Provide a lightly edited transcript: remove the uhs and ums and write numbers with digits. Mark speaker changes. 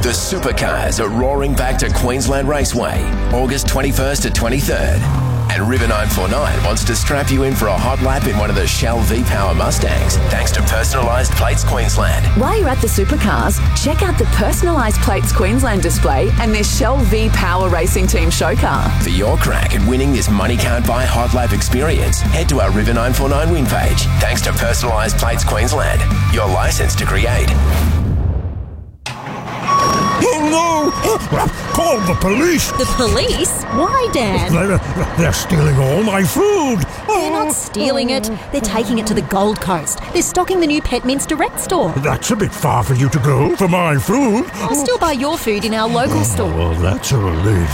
Speaker 1: The Supercars are roaring back to Queensland Raceway, August 21st to 23rd. And River 949 wants to strap you in for a hot lap in one of the Shell V-Power Mustangs, thanks to Personalised Plates Queensland.
Speaker 2: While you're at the Supercars, check out the Personalised Plates Queensland display and their Shell V-Power Racing Team show car.
Speaker 1: For your crack at winning this money can't buy hot lap experience, head to our River 949 win page, thanks to Personalised Plates Queensland. Your licence to create.
Speaker 3: Oh no! Call the police!
Speaker 4: The police? Why, Dan?
Speaker 3: They're stealing all my food!
Speaker 4: They're not stealing it. They're taking it to the Gold Coast. They're stocking the new Pet Mints Direct store.
Speaker 3: That's a bit far for you to go for my food.
Speaker 4: I'll still buy your food in our local store.
Speaker 3: Well, that's a relief.